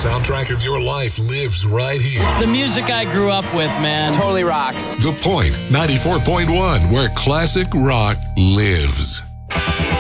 soundtrack of your life lives right here. It's the music I grew up with, man. Totally rocks. The Point 94.1, where classic rock lives.